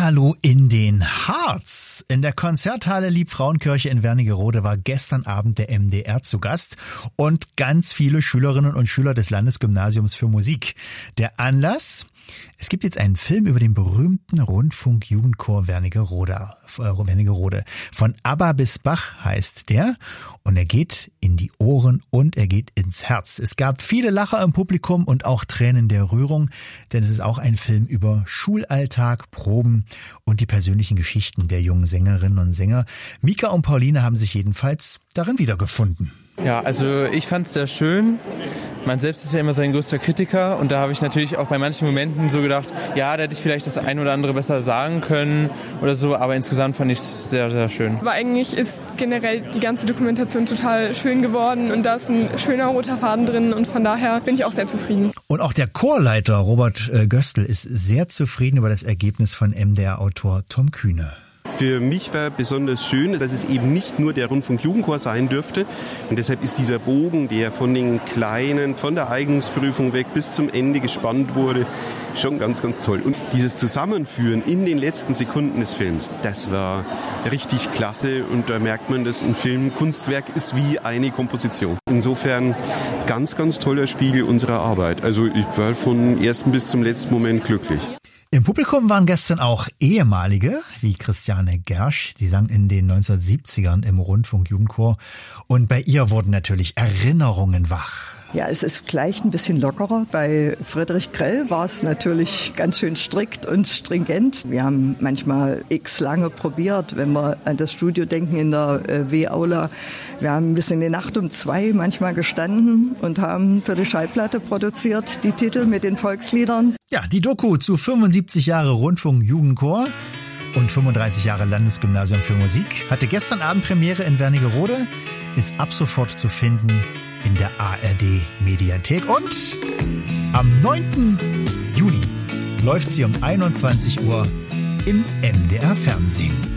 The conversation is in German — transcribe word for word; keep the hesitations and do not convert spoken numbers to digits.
Hallihallo in den Harz. In der Konzerthalle Liebfrauenkirche in Wernigerode war gestern Abend der M D R zu Gast und ganz viele Schülerinnen und Schüler des Landesgymnasiums für Musik. Der Anlass? Es gibt jetzt einen Film über den berühmten Rundfunk-Jugendchor Wernigerode. Äh, Wernigerode. Von ABBA bis Bach heißt der. Und er geht in die Ohren und er geht ins Herz. Es gab viele Lacher im Publikum und auch Tränen der Rührung, denn es ist auch ein Film über Schulalltag, Proben und die persönlichen Geschichten der jungen Sängerinnen und Sänger. Mika und Pauline haben sich jedenfalls darin wiedergefunden. Ja, also ich fand es sehr schön. Man selbst ist ja immer sein größter Kritiker und da habe ich natürlich auch bei manchen Momenten so gedacht, ja, da hätte ich vielleicht das ein oder andere besser sagen können oder so, aber insgesamt fand ich es sehr, sehr schön. Aber eigentlich ist generell die ganze Dokumentation total schön geworden und da ist ein schöner roter Faden drin und von daher bin ich auch sehr zufrieden. Und auch der Chorleiter Robert Göstl ist sehr zufrieden über das Ergebnis von M D R-Autor Tom Kühne. Für mich war besonders schön, dass es eben nicht nur der Rundfunk-Jugendchor sein dürfte. Und deshalb ist dieser Bogen, der von den Kleinen, von der Eignungsprüfung weg bis zum Ende gespannt wurde, schon ganz, ganz toll. Und dieses Zusammenführen in den letzten Sekunden des Films, das war richtig klasse. Und da merkt man, dass ein Film Kunstwerk ist wie eine Komposition. Insofern ganz, ganz toller Spiegel unserer Arbeit. Also ich war von ersten bis zum letzten Moment glücklich. Im Publikum waren gestern auch ehemalige, wie Christiane Gersch, die sang in den neunzehnhundertsiebzigern im Rundfunk-Jugendchor und bei ihr wurden natürlich Erinnerungen wach. Ja, es ist gleich ein bisschen lockerer. Bei Friedrich Grell war es natürlich ganz schön strikt und stringent. Wir haben manchmal x lange probiert, wenn wir an das Studio denken in der äh, W-Aula. Wir haben bis in die Nacht um zwei manchmal gestanden und haben für die Schallplatte produziert, die Titel mit den Volksliedern. Ja, die Doku zu fünfundsiebzig Jahre Rundfunk-Jugendchor und fünfunddreißig Jahre Landesgymnasium für Musik hatte gestern Abend Premiere in Wernigerode, ist ab sofort zu finden in der A R D-Mediathek. Und am neunten Juni läuft sie um einundzwanzig Uhr im M D R-Fernsehen.